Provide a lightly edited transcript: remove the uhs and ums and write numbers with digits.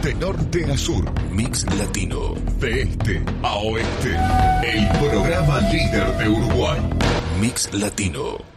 De norte a sur, Mix Latino. De este a oeste, el programa líder de Uruguay. Mix Latino.